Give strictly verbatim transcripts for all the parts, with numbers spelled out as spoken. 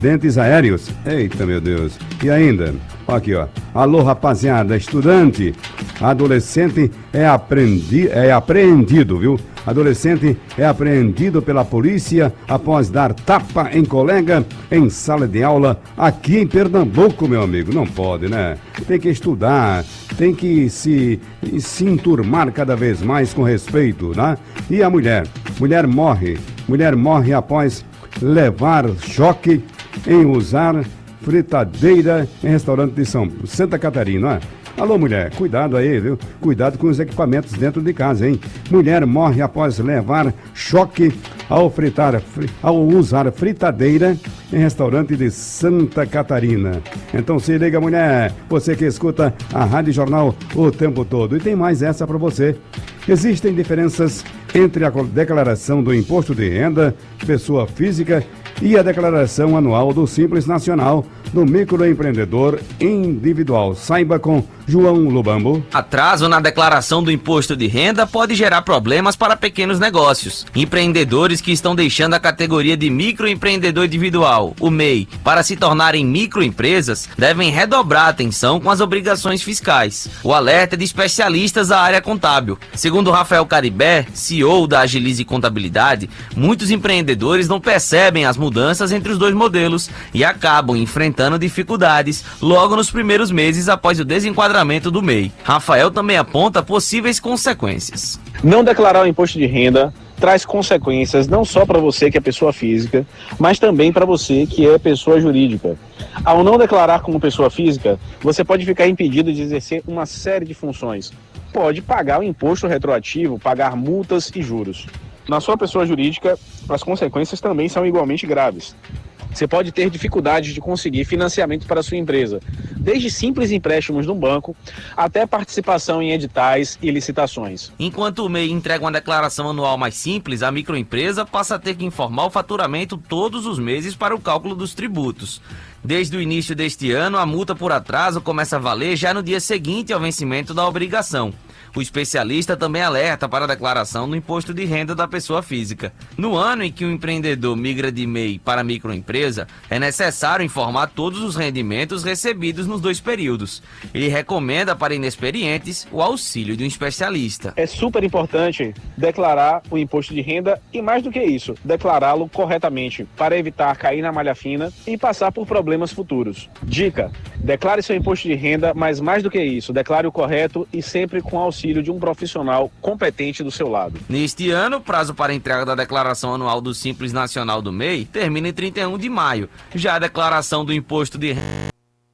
Dentes aéreos. Eita, meu Deus. E ainda, ó aqui, ó. Alô, rapaziada, estudante, adolescente é, aprendi, é apreendido, viu? Adolescente é apreendido pela polícia após dar tapa em colega em sala de aula aqui em Pernambuco, meu amigo. Não pode, né? Tem que estudar, tem que se, se enturmar cada vez mais com respeito, né? E a mulher? Mulher morre. Mulher morre após levar choque em usar fritadeira em restaurante de São Santa Catarina, né? Alô, mulher, cuidado aí, viu? Cuidado com os equipamentos dentro de casa, hein? Mulher morre após levar choque ao fritar, ao usar fritadeira em restaurante de Santa Catarina. Então se liga, mulher, você que escuta a Rádio Jornal o tempo todo. E tem mais essa para você. Existem diferenças entre a declaração do imposto de renda, pessoa física, e a declaração anual do Simples Nacional do microempreendedor individual. Saiba com João Lubambo. Atraso na declaração do imposto de renda pode gerar problemas para pequenos negócios. Empreendedores que estão deixando a categoria de microempreendedor individual, o M E I, para se tornarem microempresas, devem redobrar a atenção com as obrigações fiscais. O alerta é de especialistas da área contábil. Segundo Rafael Caribé, C E O da Agilize Contabilidade, muitos empreendedores não percebem as mudanças entre os dois modelos e acabam enfrentando dificuldades logo nos primeiros meses após o desenquadramento do M E I. Rafael também aponta possíveis consequências. Não declarar o imposto de renda traz consequências não só para você que é pessoa física, mas também para você que é pessoa jurídica. Ao não declarar como pessoa física, você pode ficar impedido de exercer uma série de funções. Pode pagar o imposto retroativo, pagar multas e juros. Na sua pessoa jurídica, as consequências também são igualmente graves. Você pode ter dificuldade de conseguir financiamento para a sua empresa, desde simples empréstimos de um banco até participação em editais e licitações. Enquanto o M E I entrega uma declaração anual mais simples, a microempresa passa a ter que informar o faturamento todos os meses para o cálculo dos tributos. Desde o início deste ano, a multa por atraso começa a valer já no dia seguinte ao vencimento da obrigação. O especialista também alerta para a declaração do imposto de renda da pessoa física. No ano em que o empreendedor migra de M E I para microempresa, é necessário informar todos os rendimentos recebidos nos dois períodos. Ele recomenda para inexperientes o auxílio de um especialista. É super importante declarar o imposto de renda e, mais do que isso, declará-lo corretamente para evitar cair na malha fina e passar por problemas futuros. Dica: declare seu imposto de renda, mas mais do que isso, declare o correto e sempre com auxílio de um profissional competente do seu lado. Neste ano, o prazo para entrega da declaração anual do Simples Nacional do M E I termina em trinta e um de maio. Já a declaração do imposto de renda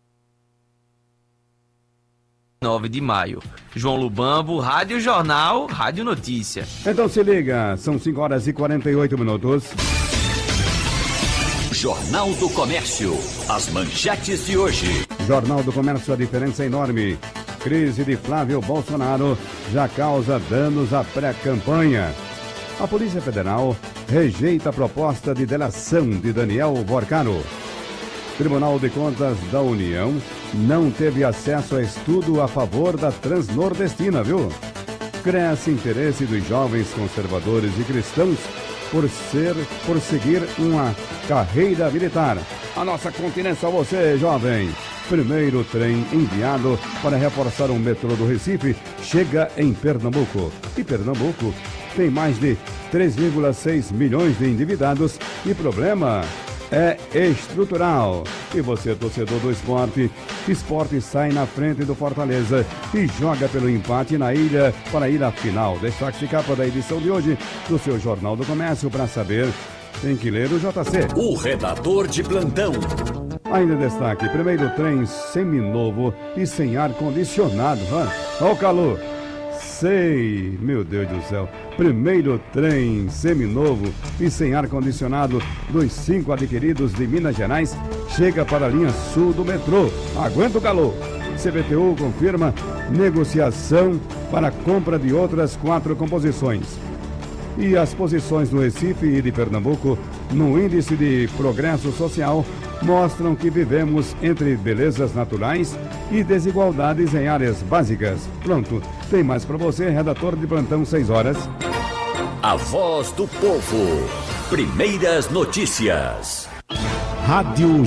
nove de maio. João Lubambo, Rádio Jornal, Rádio Notícia. Então se liga, são cinco horas e quarenta e oito minutos. Jornal do Comércio, as manchetes de hoje. Jornal do Comércio, a diferença é enorme. Crise de Flávio Bolsonaro já causa danos à pré-campanha. A Polícia Federal rejeita a proposta de delação de Daniel Borcaro. Tribunal de Contas da União não teve acesso a estudo a favor da Transnordestina, viu? Cresce interesse dos jovens conservadores e cristãos por ser, por seguir uma carreira militar. A nossa continência a você, jovem. Primeiro trem enviado para reforçar o metrô do Recife chega em Pernambuco. E Pernambuco tem mais de três vírgula seis milhões de endividados e problema é estrutural. E você, torcedor do esporte, esporte sai na frente do Fortaleza e joga pelo empate na ilha para ir à final. Destaque de capa da edição de hoje do seu Jornal do Comércio. Para saber, tem que ler o J C. O redator de plantão. Ainda destaque, primeiro trem seminovo e sem ar-condicionado. Olha o calor. Sei, meu Deus do céu. Primeiro trem seminovo e sem ar-condicionado dos cinco adquiridos de Minas Gerais chega para a linha sul do metrô. Aguenta o calor. C B T U confirma negociação para a compra de outras quatro composições. E as posições do Recife e de Pernambuco no Índice de Progresso Social mostram que vivemos entre belezas naturais e desigualdades em áreas básicas. Pronto, tem mais para você, redator de plantão, seis horas. A voz do povo. Primeiras notícias. Rádio